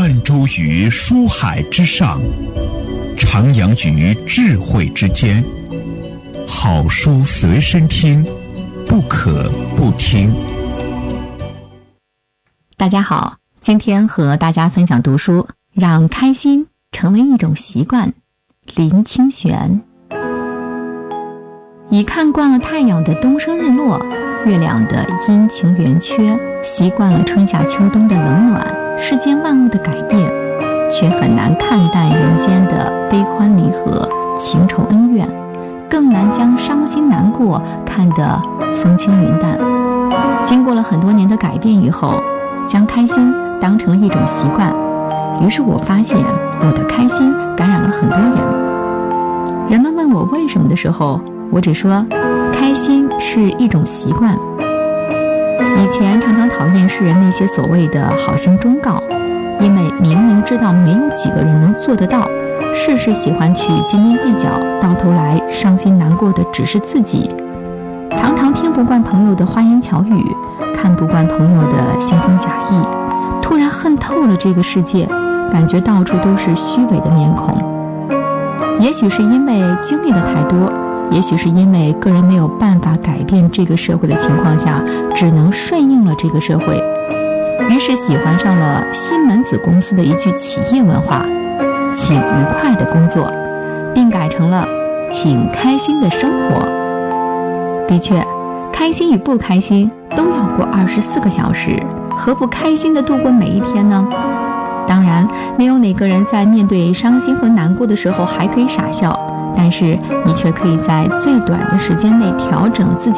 泛舟于书海之上，徜徉于智慧之间。好书随身听，不可不听。 大家好，今天和大家分享读书，让开心成为一种习惯。林清玄。已看惯了太阳的东升日落，月亮的阴晴圆缺，习惯了春夏秋冬的冷暖，世间万物的改变，却很难看淡人间的悲欢离合、情仇恩怨，更难将伤心难过看得风轻云淡。经过了很多年的改变以后，将开心当成了一种习惯，于是我发现我的开心感染了很多人。人们问我为什么的时候，我只说开心是一种习惯。以前常常讨厌世人那些所谓的好心忠告，因为明明知道没有几个人能做得到，事事喜欢去斤斤计较，到头来伤心难过的只是自己。常常听不惯朋友的花言巧语，看不惯朋友的惺惺假意，突然恨透了这个世界，感觉到处都是虚伪的面孔。也许是因为经历的太多，也许是因为个人没有办法改变这个社会的情况下，只能顺应了这个社会，于是喜欢上了西门子公司的一句企业文化，请愉快的工作，并改成了请开心的生活。的确，开心与不开心都要过24个小时，何不开心的度过每一天呢？当然，没有哪个人在面对伤心和难过的时候还可以傻笑，但是你却可以在最短的时间内调整自己